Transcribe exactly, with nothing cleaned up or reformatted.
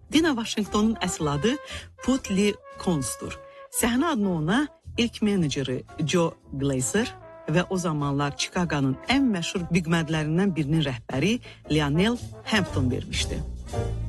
Dina Washington'un əsl adı Putli Konstur. Səhnə adını ona ilk meneceri Joe Glazer və o zamanlar Chicago'nun ən məşhur bigmədlərindən birinin rəhbəri Lionel Hampton vermişdi.